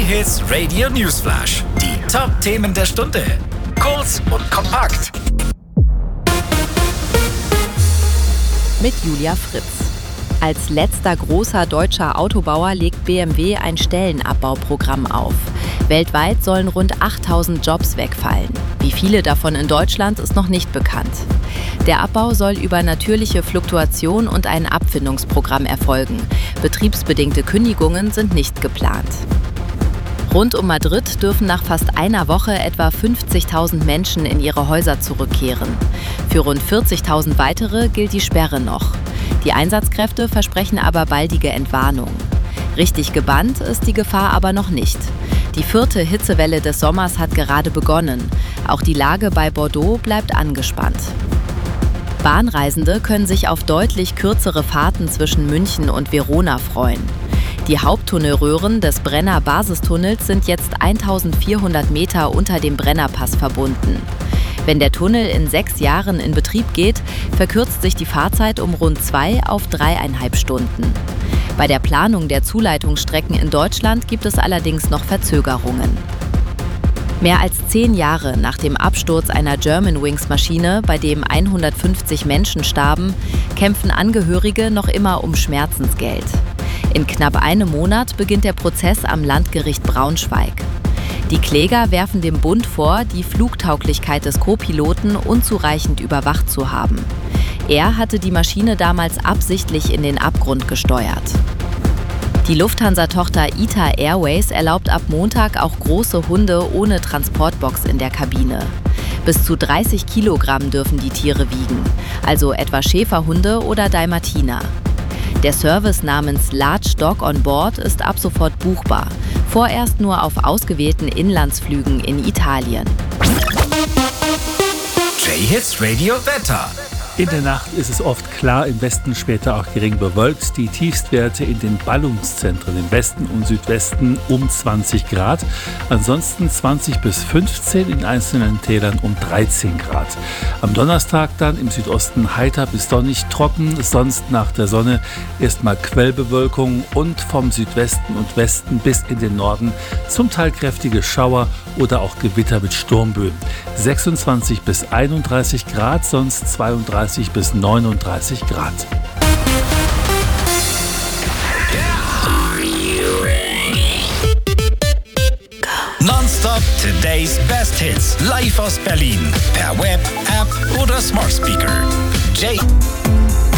J-Hits Radio Newsflash. Die Top-Themen der Stunde. Kurz und kompakt. Mit Julia Fritz. Als letzter großer deutscher Autobauer legt BMW ein Stellenabbauprogramm auf. Weltweit sollen rund 8000 Jobs wegfallen. Wie viele davon in Deutschland ist noch nicht bekannt. Der Abbau soll über natürliche Fluktuation und ein Abfindungsprogramm erfolgen. Betriebsbedingte Kündigungen sind nicht geplant. Rund um Madrid dürfen nach fast einer Woche etwa 50.000 Menschen in ihre Häuser zurückkehren. Für rund 40.000 weitere gilt die Sperre noch. Die Einsatzkräfte versprechen aber baldige Entwarnung. Richtig gebannt ist die Gefahr aber noch nicht. Die 4. Hitzewelle des Sommers hat gerade begonnen. Auch die Lage bei Bordeaux bleibt angespannt. Bahnreisende können sich auf deutlich kürzere Fahrten zwischen München und Verona freuen. Die Haupttunnelröhren des Brenner Basistunnels sind jetzt 1400 Meter unter dem Brennerpass verbunden. Wenn der Tunnel in 6 Jahren in Betrieb geht, verkürzt sich die Fahrzeit um rund 2 auf 3,5 Stunden. Bei der Planung der Zuleitungsstrecken in Deutschland gibt es allerdings noch Verzögerungen. Mehr als 10 Jahre nach dem Absturz einer Germanwings-Maschine, bei dem 150 Menschen starben, kämpfen Angehörige noch immer um Schmerzensgeld. In knapp einem Monat beginnt der Prozess am Landgericht Braunschweig. Die Kläger werfen dem Bund vor, die Flugtauglichkeit des Co-Piloten unzureichend überwacht zu haben. Er hatte die Maschine damals absichtlich in den Abgrund gesteuert. Die Lufthansa-Tochter ITA Airways erlaubt ab Montag auch große Hunde ohne Transportbox in der Kabine. Bis zu 30 Kilogramm dürfen die Tiere wiegen, also etwa Schäferhunde oder Dalmatiner. Der Service namens Large Dog on Board ist ab sofort buchbar, vorerst nur auf ausgewählten Inlandsflügen in Italien. J-Hits Radio Wetter. In der Nacht ist es oft klar, im Westen später auch gering bewölkt. Die Tiefstwerte in den Ballungszentren im Westen und Südwesten um 20 Grad. Ansonsten 20 bis 15, in einzelnen Tälern um 13 Grad. Am Donnerstag dann im Südosten heiter bis sonnig trocken. Sonst nach der Sonne erstmal Quellbewölkung und vom Südwesten und Westen bis in den Norden zum Teil kräftige Schauer oder auch Gewitter mit Sturmböen. 26 bis 31 Grad, sonst 32 bis 39 Grad. Nonstop Today's Best Hits. Live aus Berlin. Per Web, App oder Smart Speaker.